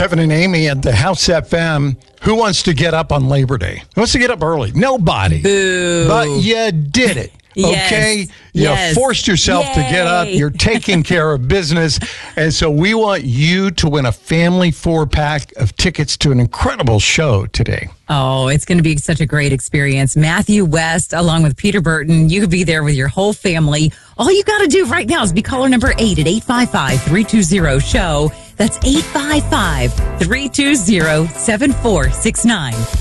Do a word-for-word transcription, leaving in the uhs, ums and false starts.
Kevin and Amy at the House F M. Who wants to get up on Labor Day? Who wants to get up early? Nobody. Boo. But you did it. Yes. Okay? You Yes. forced yourself Yay. to get up. You're taking care of business. And so we want you to win a family four-pack of tickets to an incredible show today. Oh, it's going to be such a great experience. Matthew West, along with Peter Burton, you could be there with your whole family. All you got to do right now is be caller number eight at eight five five, three two zero, S H O W. That's eight five five, three two zero, seven four six nine.